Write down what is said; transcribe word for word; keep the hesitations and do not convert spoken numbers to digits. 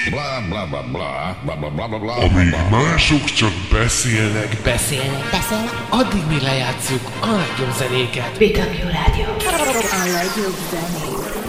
Bla bla bla bla bla bla bla bla bla. Amíg mások csak beszélnek, Beszélnek. Beszélnek. Addig mi lejátszuk a legjobb zenéket. bé ká pé Rádió. A legjobb zenék.